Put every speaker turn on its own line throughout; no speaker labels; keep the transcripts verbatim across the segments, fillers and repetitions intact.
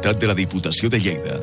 Seguretat de la Diputació de Lleida.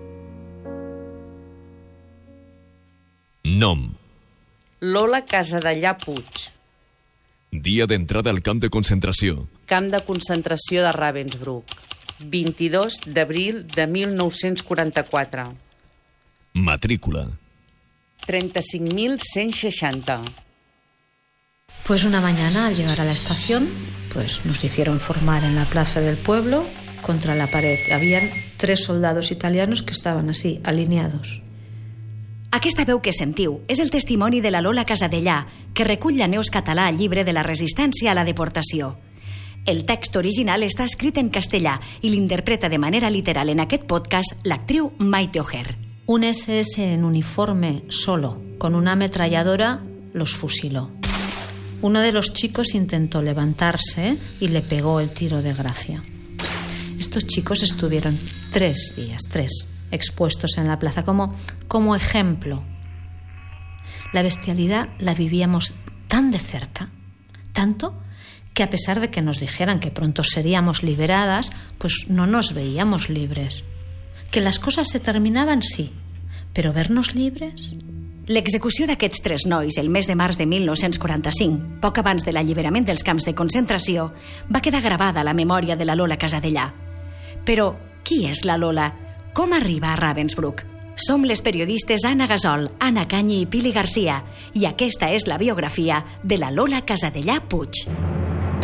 Nom:
Lola Casadellà Puig.
Dia d'entrada al camp de concentració:
Camp de concentració de Ravensbrück, vint-i-dos d'abril de mil nou-cents quaranta-quatre.
Matrícula:
treinta-cinc mil cent seixanta.
Pues una mañana, al llegar a la estación, pues nos hicieron formar en la plaza del pueblo contra la pared. Habían tres soldados italianos que estaban así, alineados.
Aquesta veu que sentiu és el testimoni de la Lola Casadellà, que recull la Neus Català al llibre de la resistència a la deportació. El text original està escrit en castellà i l'interpreta de manera literal en aquest podcast l'actriu Maite Ojer.
Un ese ese en uniforme solo, con una ametralladora, los fusiló. Uno de los chicos intentó levantarse y le pegó el tiro de gracia. Estos chicos estuvieron tres días, tres, expuestos en la plaza como, como ejemplo. La bestialidad la vivíamos tan de cerca, tanto que a pesar de que nos dijeran que pronto seríamos liberadas, pues no nos veíamos libres. Que las cosas se terminaban, sí, pero vernos libres...
L'execució d'aquests tres nois el mes de març de mil nou-cents quaranta-cinc, poc abans de l'alliberament dels camps de concentració, va quedar gravada a la memòria de la Lola Casadellà. Però qui és la Lola? Com arriba a Ravensbrück? Som les periodistes Anna Gasol, Anna Canyi i Pili Garcia, i aquesta és la biografia de la Lola Casadellà Puig.